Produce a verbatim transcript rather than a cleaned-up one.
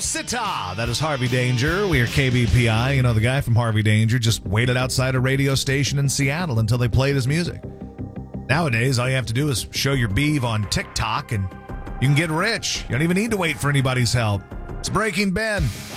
Sita. That is Harvey Danger. We are K B P I. You know, the guy from Harvey Danger just waited outside a radio station in Seattle until they played his music. Nowadays, all you have to do is show your beeve on TikTok and you can get rich. You don't even need to wait for anybody's help. It's Breaking Ben.